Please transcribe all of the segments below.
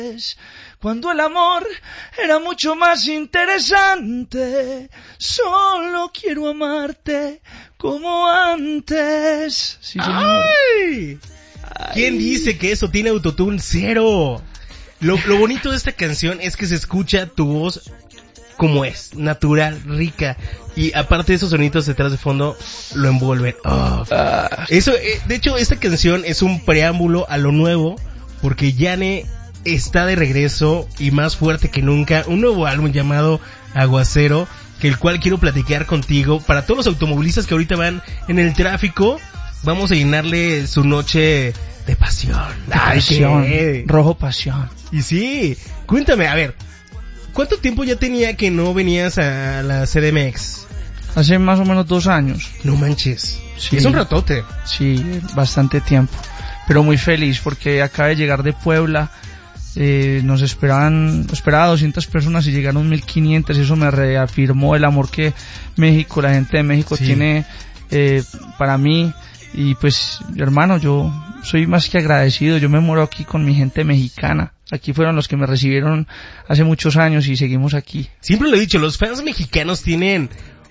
Cuando el amor era mucho más interesante, solo quiero amarte como antes. Sí, señor. ¡Ay! ¿Quién dice que eso tiene autotune cero? Lo bonito de esta canción es que se escucha tu voz como es, natural, rica, y aparte de esos sonidos detrás de fondo lo envuelven. Eso, de hecho, esta canción es un preámbulo a lo nuevo, porque Yane está de regreso y más fuerte que nunca, un nuevo álbum llamado Aguacero, que el cual quiero platicar contigo. Para todos los automovilistas que ahorita van en el tráfico, vamos a llenarle su noche de pasión. Pasión, rojo pasión. Y sí, cuéntame, a ver, ¿cuánto tiempo ya tenía que no venías a la CDMX? Hace más o menos 2 años. No manches, Sí. es un ratote. Sí, bastante tiempo. Pero muy feliz porque acabo de llegar de Puebla. Nos esperaba 200 personas y llegaron 1500. Eso me reafirmó el amor que México, la gente de México tiene para mí. Y pues, hermano, yo soy más que agradecido. Yo me muero aquí con mi gente mexicana. Aquí fueron los que me recibieron hace muchos años y seguimos aquí. Siempre lo he dicho, los fans mexicanos tienen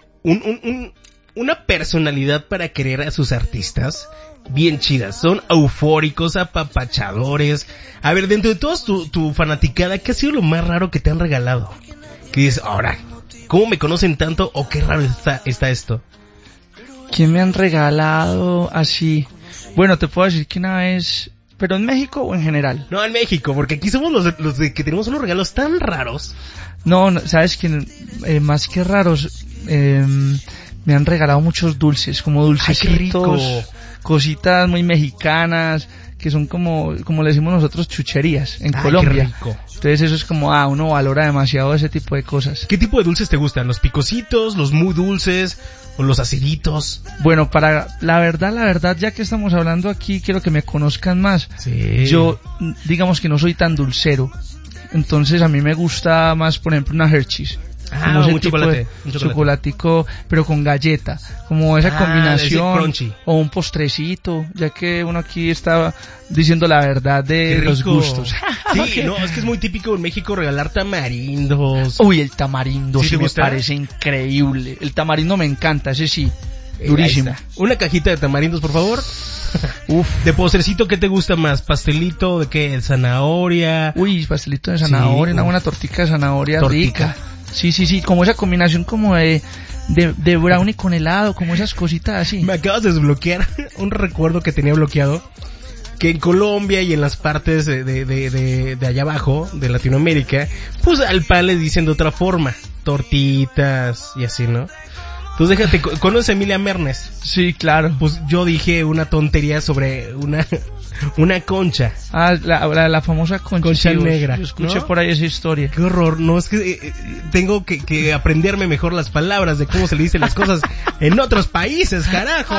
una personalidad para querer a sus artistas bien chidas. Son eufóricos, apapachadores. A ver, dentro de todos tu fanaticada, ¿qué ha sido lo más raro que te han regalado? Que dices, ahora, ¿cómo me conocen tanto o qué raro está esto? ¿Quién me han regalado así? Bueno, te puedo decir que una vez... ¿Pero en México o en general? No, en México, porque aquí somos los de que tenemos unos regalos tan raros. No, sabes que más que raros, me han regalado muchos dulces, como dulcecitos, cositas muy mexicanas, que son como le decimos nosotros, chucherías en Colombia. Qué rico. Entonces eso es como, uno valora demasiado ese tipo de cosas. ¿Qué tipo de dulces te gustan? ¿Los picositos, los muy dulces o los aciditos? Bueno, para la verdad, ya que estamos hablando aquí, quiero que me conozcan más. Sí. Yo, digamos que no soy tan dulcero. Entonces a mí me gusta más, por ejemplo, una Hershey's. Como ese un tipo chocolate. de chocolatico, pero con galleta, como esa combinación, crunchy. o un postrecito, ya que uno aquí está diciendo la verdad de los gustos. Sí, no, es que es muy típico en México regalar tamarindos. Uy, el tamarindo sí me gusta? parece increíble. El tamarindo me encanta, ese sí, durísimo. Una cajita de tamarindos, por favor. Uf. De postrecito, ¿qué te gusta más? ¿Pastelito de qué? ¿De zanahoria? Uy, pastelito de zanahoria, una buena tortica de zanahoria rica. Sí, como esa combinación como de brownie con helado, como esas cositas así. Me acabas de desbloquear un recuerdo que tenía bloqueado, que en Colombia y en las partes de allá abajo, de Latinoamérica, pues al pan le dicen de otra forma, tortitas y así, ¿no? Entonces déjate, ¿conoces a Emilia Mernes? Sí, claro. Pues yo dije una tontería sobre una concha. La famosa concha negra. Yo escuché, ¿no? por ahí esa historia. Qué horror, no, es que tengo que aprenderme mejor las palabras de cómo se le dicen las cosas en otros países, carajo.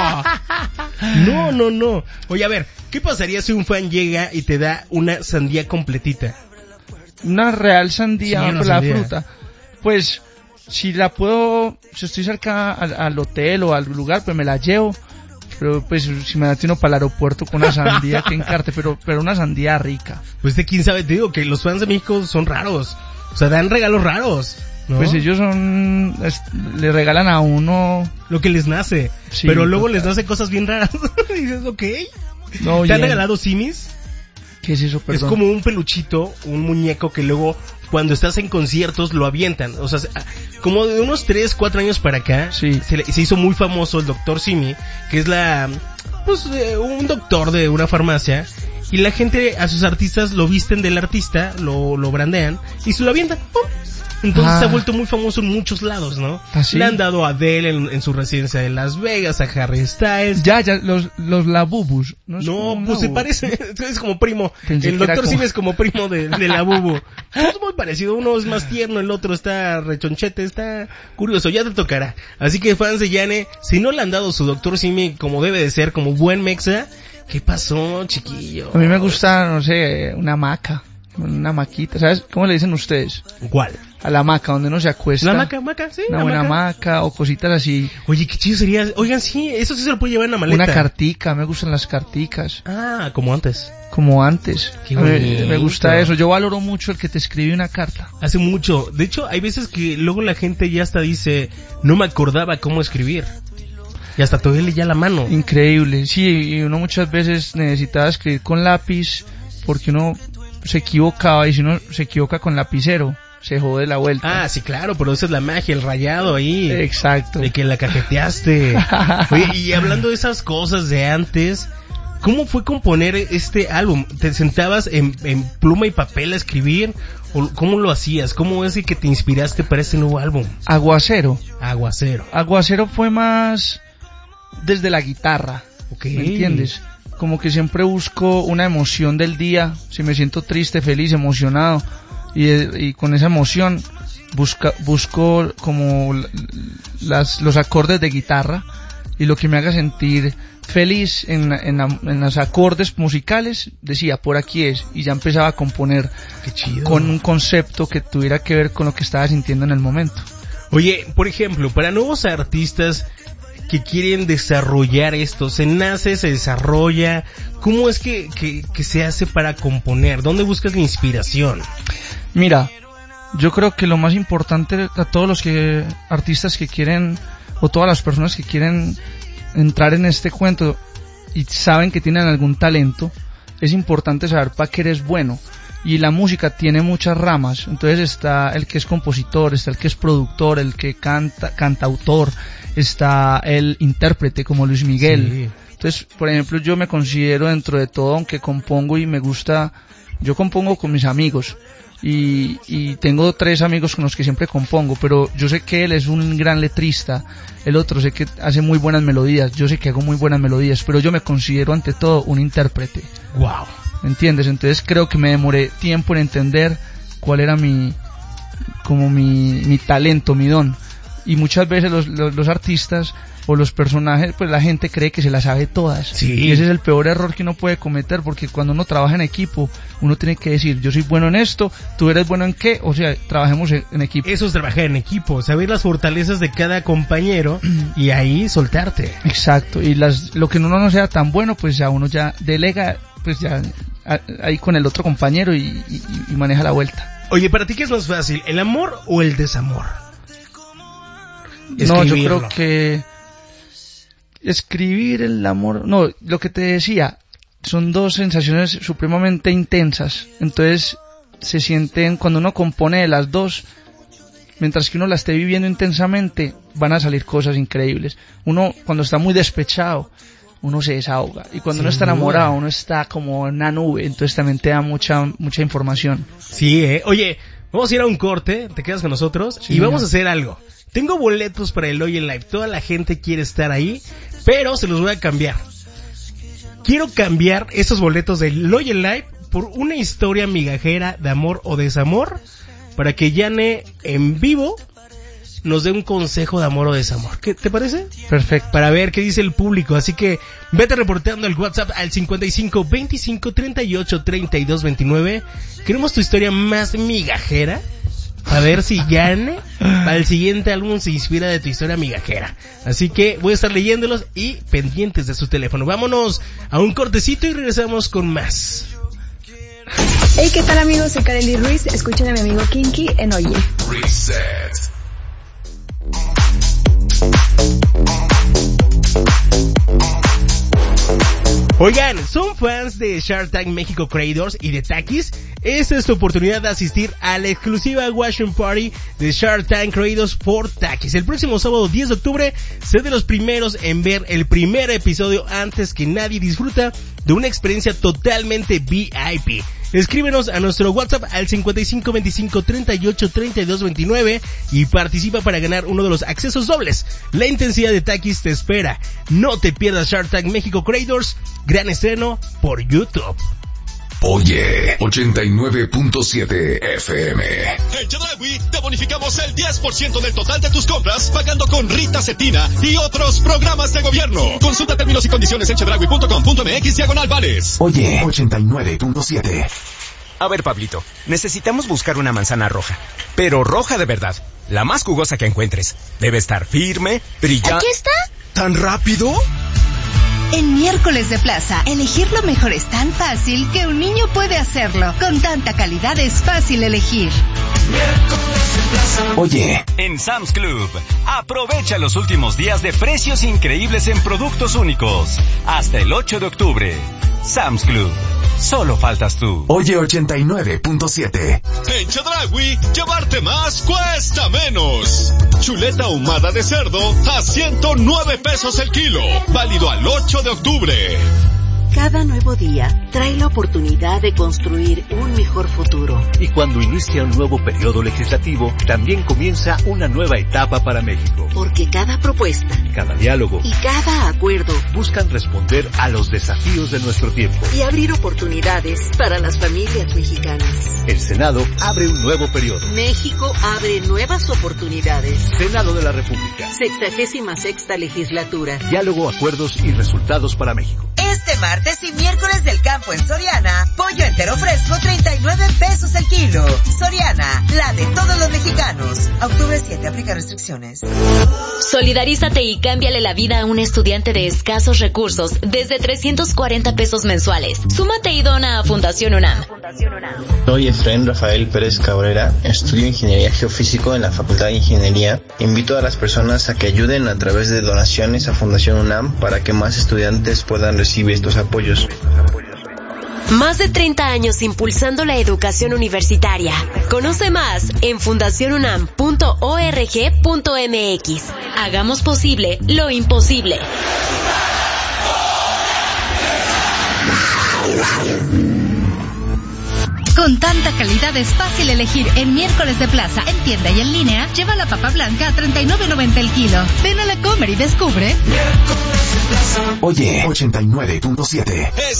No. Oye, a ver, ¿qué pasaría si un fan llega y te da una sandía completita? Una real sandía, Sí, una la sandía. fruta. Pues, si estoy cerca al hotel o al lugar, pues me la llevo. Pero pues si me da uno para el aeropuerto con una sandía que encarte, pero una sandía rica. Pues de quién sabe, te digo que los fans de México son raros. O sea, dan regalos raros, ¿no? Pues ellos le regalan a uno lo que les nace. Sí, pero luego les nace cosas bien raras. Y dices, ok. No, ¿Te han regalado simis? ¿Qué es eso, perdón? Es como un peluchito, un muñeco que luego cuando estás en conciertos lo avientan. O sea, como de unos 3, 4 años para acá, sí. se hizo muy famoso el Dr. Simi, que es un doctor de una farmacia, y la gente, a sus artistas lo visten del artista, lo brandean y se lo avientan. ¡Pum! Entonces se ha vuelto muy famoso en muchos lados, ¿no? ¿Ah, sí? Le han dado a Adele en su residencia de Las Vegas, a Harry Styles. Ya, los Labubus. No, pues se parece, es como primo. Pensé el doctor Simi es como primo de Labubu. Es muy parecido, uno es más tierno, el otro está rechonchete, está curioso, ya te tocará. Así que fans de Yane, si no le han dado su doctor Simi como debe de ser, como buen mexa, ¿qué pasó, chiquillo? A mí me gusta, no sé, una maquita, ¿sabes? ¿Cómo le dicen ustedes? ¿Cuál? a la hamaca donde uno se acuesta. La hamaca, sí. Una buena hamaca o cositas así. Oye, qué chido sería. Oigan, sí, eso sí se lo puede llevar en la maleta. Una cartica, me gustan las carticas. Ah, como antes. Qué me gusta eso. Yo valoro mucho el que te escribe una carta. Hace mucho. De hecho, hay veces que luego la gente ya hasta dice, no me acordaba cómo escribir. Y hasta te duele ya la mano. Increíble. Sí, y uno muchas veces necesitaba escribir con lápiz porque uno se equivocaba, y si uno se equivoca con lapicero, se jode la vuelta. Ah, sí, claro, pero esa es la magia, el rayado ahí. Exacto. De que la cajeteaste. Oye, y hablando de esas cosas de antes, ¿cómo fue componer este álbum? ¿Te sentabas en pluma y papel a escribir? ¿O cómo lo hacías? ¿Cómo es que te inspiraste para este nuevo álbum? Aguacero fue más desde la guitarra. Okay. ¿Me entiendes? Como que siempre busco una emoción del día. Si me siento triste, feliz, emocionado, y con esa emoción busco como los acordes de guitarra y lo que me haga sentir feliz en los acordes musicales. Decía, por aquí es, y ya empezaba a componer. Qué chido. Con un concepto que tuviera que ver con lo que estaba sintiendo en el momento. Oye, por ejemplo, para nuevos artistas que quieren desarrollar esto, se nace, se desarrolla, ¿cómo es que se hace para componer? ¿Dónde buscas la inspiración? Mira, yo creo que lo más importante a todos los artistas que quieren, o todas las personas que quieren entrar en este cuento y saben que tienen algún talento, es importante saber para qué eres bueno. Y la música tiene muchas ramas. Entonces está el que es compositor, está el que es productor, el que cantautor, está el intérprete como Luis Miguel. Sí. Entonces, por ejemplo, yo me considero dentro de todo, aunque compongo y me gusta, yo compongo con mis amigos. Y tengo 3 amigos con los que siempre compongo, pero yo sé que él es un gran letrista, el otro sé que hace muy buenas melodías, yo sé que hago muy buenas melodías, pero yo me considero ante todo un intérprete. Wow. ¿Me entiendes? Entonces creo que me demoré tiempo en entender cuál era mi talento, mi don. Y muchas veces los artistas o los personajes, pues la gente cree que se las sabe todas. Sí. Y ese es el peor error que uno puede cometer, porque cuando uno trabaja en equipo, uno tiene que decir, yo soy bueno en esto, tú eres bueno en qué, o sea, trabajemos en equipo. Eso es trabajar en equipo, saber las fortalezas de cada compañero y ahí soltarte. Exacto, y lo que uno no sea tan bueno, pues ya uno ya delega, pues ya ahí con el otro compañero y maneja la vuelta. Oye, ¿para ti qué es más fácil, el amor o el desamor? No, yo creo que escribir el amor, no, lo que te decía, son 2 sensaciones supremamente intensas, entonces se sienten, cuando uno compone de las 2, mientras que uno la esté viviendo intensamente, van a salir cosas increíbles. Uno, cuando está muy despechado, uno se desahoga, y cuando uno está enamorado, uno está como en una nube, entonces también te da mucha información. Sí, oye, vamos a ir a un corte, te quedas con nosotros, sí, y vamos a hacer algo. Tengo boletos para el Hoy en Live, toda la gente quiere estar ahí, pero se los voy a cambiar. Quiero cambiar esos boletos del Hoy en Live por una historia migajera de amor o desamor, para que Yane en vivo nos dé un consejo de amor o desamor. ¿Qué te parece? Perfecto. Para ver qué dice el público, así que vete reportando el WhatsApp al 55 25 38 32 29. Queremos tu historia más migajera, a ver si Yane para el siguiente álbum se inspira de tu historia migajera. Así que voy a estar leyéndolos y pendientes de su teléfono. Vámonos a un cortecito y regresamos con más. Hey, ¿qué tal amigos? Soy Kareli Ruiz. Escuchen a mi amigo Kinky en Oye. Reset. Oigan, ¿son fans de Shark Tank México Creators y de Takis? Esta es tu oportunidad de asistir a la exclusiva Watching Party de Shark Tank Creators por Takis. El próximo sábado 10 de octubre, sé de los primeros en ver el primer episodio antes que nadie. Disfruta de una experiencia totalmente VIP. Escríbenos a nuestro WhatsApp al 55 25 38 32 29 y participa para ganar uno de los accesos dobles. La intensidad de Takis te espera. No te pierdas Shark Tank México Creators, gran estreno por YouTube. Oye, 89.7 FM. En Chedraui te bonificamos el 10% del total de tus compras pagando con Rita Cetina y otros programas de gobierno. Consulta términos y condiciones en chedraui.com.mx/vales. Oye, 89.7. A ver, Pablito, necesitamos buscar una manzana roja, pero roja de verdad, la más jugosa que encuentres. Debe estar firme, brillante. ¿Aquí está? ¿Tan rápido? En Miércoles de Plaza, elegir lo mejor es tan fácil que un niño puede hacerlo. Con tanta calidad es fácil elegir. Oye, en Sam's Club, aprovecha los últimos días de precios increíbles en productos únicos. Hasta el 8 de octubre. Sam's Club. Solo faltas tú. Oye 89.7. En Chedraui, llevarte más cuesta menos. Chuleta ahumada de cerdo a 109 pesos el kilo. Válido al 8 de octubre. Cada nuevo día trae la oportunidad de construir un mejor futuro. Y cuando inicia un nuevo periodo legislativo, también comienza una nueva etapa para México. Porque cada propuesta, cada diálogo y cada acuerdo buscan responder a los desafíos de nuestro tiempo y abrir oportunidades para las familias mexicanas. El Senado abre un nuevo periodo. México abre nuevas oportunidades. Senado de la República. 66ª legislatura. Diálogo, acuerdos y resultados para México. Este martes y miércoles del campo en Soriana, pollo entero fresco 39 pesos el kilo. Soriana, la de todos los mexicanos. Octubre 7, aplica restricciones. Solidarízate y cámbiale la vida a un estudiante de escasos recursos desde 340 pesos mensuales. Súmate y dona a Fundación UNAM. Soy Efraín Rafael Pérez Cabrera, estudio Ingeniería Geofísico en la Facultad de Ingeniería. Invito a las personas a que ayuden a través de donaciones a Fundación UNAM para que más estudiantes puedan recibir estos apoyos. Más de 30 años impulsando la educación universitaria. Conoce más en fundacionunam.org.mx. Hagamos posible lo imposible. Con tanta calidad es fácil elegir en Miércoles de Plaza, en tienda y en línea. Lleva la papa blanca a $39.90 el kilo. Ven a la Comer y descubre. Oye 89.7.